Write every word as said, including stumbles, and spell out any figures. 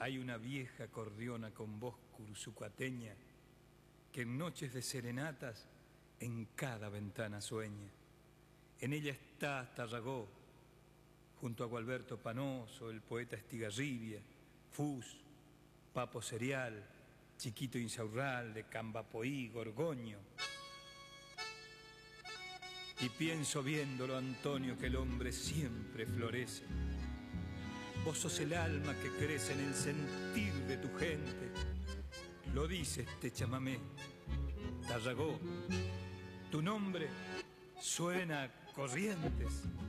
Hay una vieja acordeona con voz cursucuateña que en noches de serenatas en cada ventana sueña. En ella está Tarragó, junto a Gualberto Panoso, el poeta Estigarribia, Fus, Papo Serial, Chiquito Insaurralde, Cambapoí, Gorgoño. Y pienso viéndolo, Antonio, que el hombre siempre florece. Vos sos el alma que crece en el sentir de tu gente. Lo dice este chamamé, Tarragó, tu nombre suena a Corrientes.